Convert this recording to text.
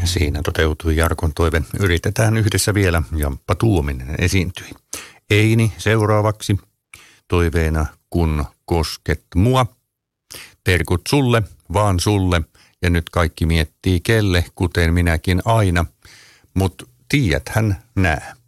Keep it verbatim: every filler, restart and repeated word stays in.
Siinä toteutui Jarkon toive. Yritetään yhdessä vielä. Jamppa Tuominen esiintyi. Eini seuraavaksi toiveena kun kosket mua. Terkut sulle, vaan sulle. Ja nyt kaikki miettii kelle, kuten minäkin aina. Mut tiedäthän nää.